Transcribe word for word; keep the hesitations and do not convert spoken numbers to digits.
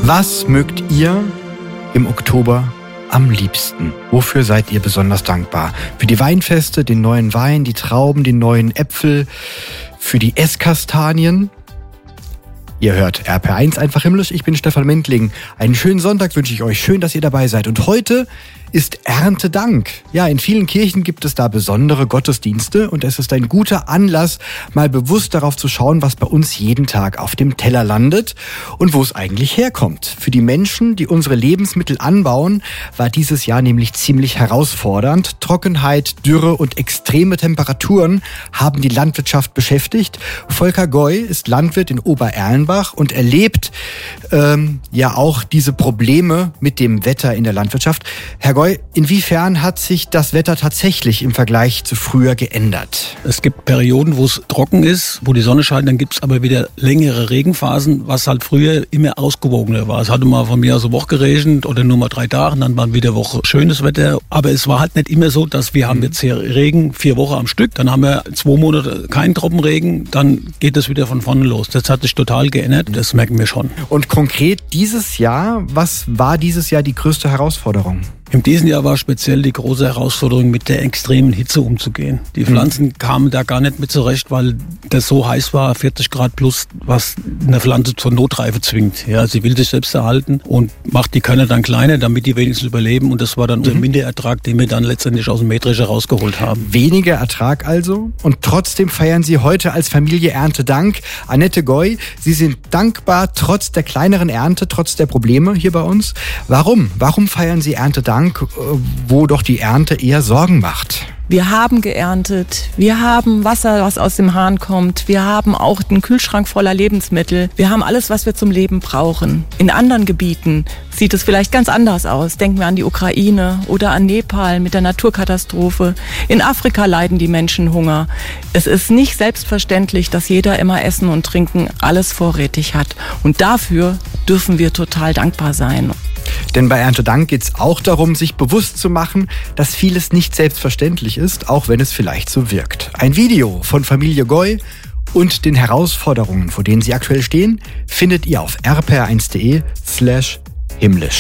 Was mögt ihr im Oktober am liebsten? Wofür seid ihr besonders dankbar? Für die Weinfeste, den neuen Wein, die Trauben, den neuen Äpfel, für die Esskastanien? Ihr hört R P R eins einfach himmlisch, ich bin Stefan Mendling. Einen schönen Sonntag wünsche ich euch, schön, dass ihr dabei seid. Und heute ist Erntedank. Ja, in vielen Kirchen gibt es da besondere Gottesdienste und es ist ein guter Anlass, mal bewusst darauf zu schauen, was bei uns jeden Tag auf dem Teller landet und wo es eigentlich herkommt. Für die Menschen, die unsere Lebensmittel anbauen, war dieses Jahr nämlich ziemlich herausfordernd. Trockenheit, Dürre und extreme Temperaturen haben die Landwirtschaft beschäftigt. Volker Goy ist Landwirt in Obererlenbach und erlebt ähm, ja auch diese Probleme mit dem Wetter in der Landwirtschaft. Herr Goy, inwiefern hat sich das Wetter tatsächlich im Vergleich zu früher geändert? Es gibt Perioden, wo es trocken ist, wo die Sonne scheint, dann gibt es aber wieder längere Regenphasen, was halt früher immer ausgewogener war. Es hatte mal von mir aus eine Woche geregnet oder nur mal drei Tage, dann war wieder eine Woche schönes Wetter. Aber es war halt nicht immer so, dass wir haben jetzt hier Regen vier Wochen am Stück, dann haben wir zwei Monate keinen Tropfenregen, dann geht es wieder von vorne los. Das hat sich total geändert, das merken wir schon. Und konkret dieses Jahr, was war dieses Jahr die größte Herausforderung? In diesem Jahr war speziell die große Herausforderung, mit der extremen Hitze umzugehen. Die Pflanzen mhm. kamen da gar nicht mit zurecht, weil das so heiß war, vierzig Grad plus, was eine Pflanze zur Notreife zwingt. Ja, sie will sich selbst erhalten und macht die Körner dann kleiner, damit die wenigstens überleben. Und das war dann mhm. unser Minderertrag, den wir dann letztendlich aus dem Mähdrescher rausgeholt haben. Weniger Ertrag also? Und trotzdem feiern Sie heute als Familie Erntedank. Annette Goy, Sie sind dankbar trotz der kleineren Ernte, trotz der Probleme hier bei uns. Warum? Warum feiern Sie Erntedank, wo doch die Ernte eher Sorgen macht? Wir haben geerntet, wir haben Wasser, was aus dem Hahn kommt, wir haben auch einen Kühlschrank voller Lebensmittel, wir haben alles, was wir zum Leben brauchen. In anderen Gebieten sieht es vielleicht ganz anders aus. Denken wir an die Ukraine oder an Nepal mit der Naturkatastrophe. In Afrika leiden die Menschen Hunger. Es ist nicht selbstverständlich, dass jeder immer Essen und Trinken alles vorrätig hat. Und dafür dürfen wir total dankbar sein. Denn bei Erntedank geht es auch darum, sich bewusst zu machen, dass vieles nicht selbstverständlich ist, auch wenn es vielleicht so wirkt. Ein Video von Familie Goy und den Herausforderungen, vor denen sie aktuell stehen, findet ihr auf r p r eins punkt d e slash himmlisch.